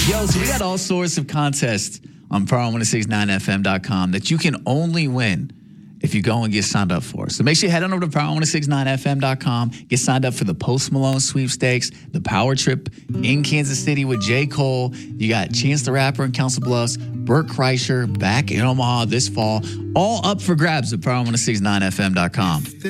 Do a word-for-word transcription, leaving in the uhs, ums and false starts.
Yo, so we got all sorts of contests on Power one oh six point nine F M dot com that you can only win if you go and get signed up for. So make sure you head on over to Power one oh six point nine F M dot com, get signed up for the Post Malone sweepstakes, the Power Trip in Kansas City with J. Cole. You got Chance the Rapper in Council Bluffs, Burt Kreischer back in Omaha this fall, all up for grabs at Power one oh six point nine F M dot com.